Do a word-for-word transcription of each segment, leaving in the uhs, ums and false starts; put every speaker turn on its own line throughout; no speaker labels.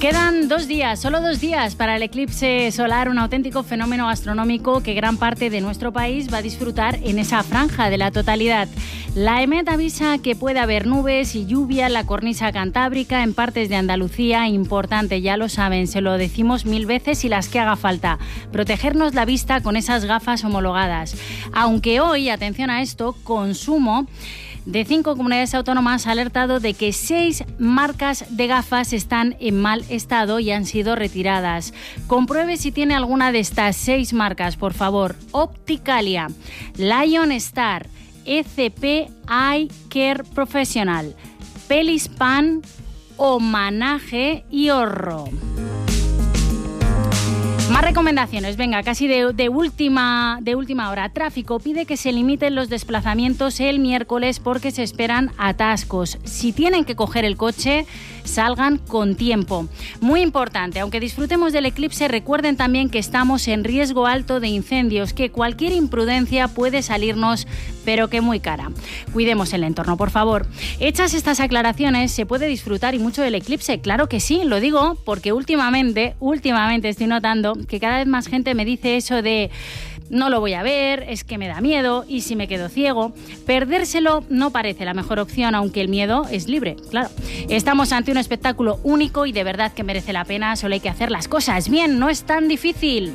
Quedan dos días, solo dos días para el eclipse solar, un auténtico fenómeno astronómico que gran parte de nuestro país va a disfrutar en esa franja de la totalidad. La EMET avisa que puede haber nubes y lluvia en la cornisa cantábrica, en partes de Andalucía. Importante, ya lo saben, se lo decimos mil veces y las que haga falta. Protegernos la vista con esas gafas homologadas. Aunque hoy, atención a esto, Consumo de cinco comunidades autónomas ha alertado de que seis marcas de gafas están en mal estado y han sido retiradas. Compruebe si tiene alguna de estas seis marcas, por favor. Opticalia, Lion Star, E C P Eye Care Professional, Pelispan, Homanage y Orro. Más recomendaciones, venga, casi de, de, última, de última hora. Tráfico pide que se limiten los desplazamientos el miércoles porque se esperan atascos. Si tienen que coger el coche, salgan con tiempo. Muy importante, aunque disfrutemos del eclipse, recuerden también que estamos en riesgo alto de incendios, que cualquier imprudencia puede salirnos, pero que muy cara. Cuidemos el entorno, por favor. Hechas estas aclaraciones, ¿se puede disfrutar y mucho del eclipse? Claro que sí, lo digo porque últimamente, últimamente estoy notando que cada vez más gente me dice eso de no lo voy a ver, es que me da miedo, y si me quedo ciego. Perdérselo no parece la mejor opción, aunque el miedo es libre, claro. Estamos ante un espectáculo único y de verdad que merece la pena, solo hay que hacer las cosas bien, no es tan difícil.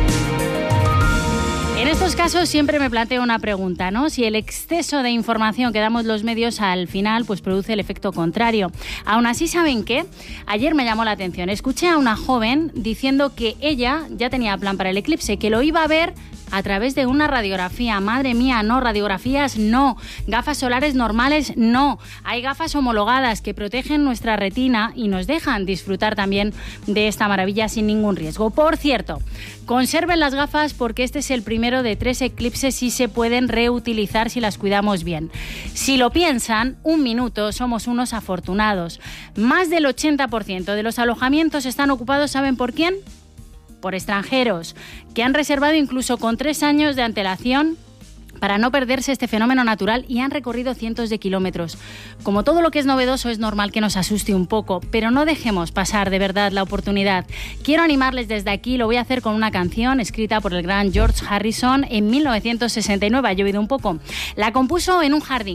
En estos casos siempre me planteo una pregunta, ¿no? Si el exceso de información que damos los medios al final pues produce el efecto contrario. Aún así, ¿saben qué? Ayer me llamó la atención. Escuché a una joven diciendo que ella ya tenía plan para el eclipse, que lo iba a ver a través de una radiografía. Madre mía, no, radiografías no, gafas solares normales no. Hay gafas homologadas que protegen nuestra retina y nos dejan disfrutar también de esta maravilla sin ningún riesgo. Por cierto, conserven las gafas porque este es el primero de tres eclipses y se pueden reutilizar si las cuidamos bien. Si lo piensan, un minuto, somos unos afortunados. Más del ochenta por ciento de los alojamientos están ocupados, ¿saben por quién? Por extranjeros, que han reservado incluso con tres años de antelación para no perderse este fenómeno natural y han recorrido cientos de kilómetros. Como todo lo que es novedoso es normal que nos asuste un poco, pero no dejemos pasar de verdad la oportunidad. Quiero animarles desde aquí, lo voy a hacer con una canción escrita por el gran George Harrison en mil novecientos sesenta y nueve, ha llovido un poco. La compuso en un jardín.